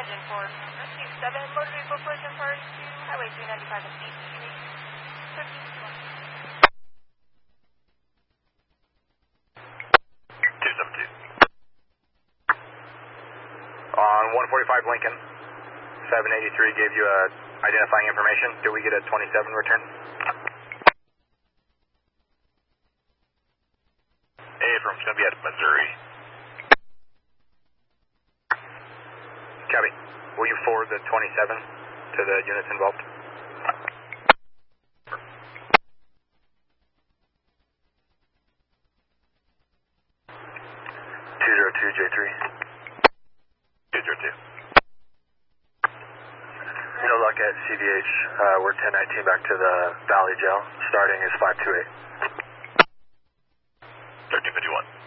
engine for Rescue 7, motor vehicle collision priority to Highway 395 and East Street. 272. On 145 Lincoln, 783 gave you identifying information. Did we get a 27 return? Abrams, going to be at Missouri. Copy. Will you forward the 27 to the units involved? 202J3. 202. No luck at CDH. We're 1019 back to the Valley Jail. Starting is 528. 1351.